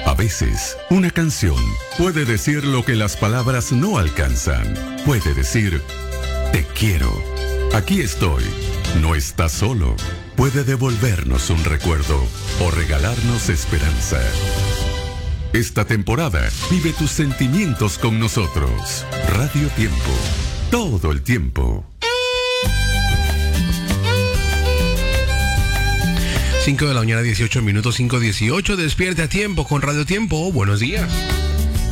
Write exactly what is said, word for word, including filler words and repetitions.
A veces, una canción puede decir lo que las palabras no alcanzan. Puede decir, te quiero. Aquí estoy. No estás solo. Puede devolvernos un recuerdo o regalarnos esperanza. Esta temporada, vive tus sentimientos con nosotros. Radio Tiempo. Todo el tiempo. cinco de la mañana, dieciocho minutos, cinco dieciocho. Despierte a tiempo con Radio Tiempo. Buenos días.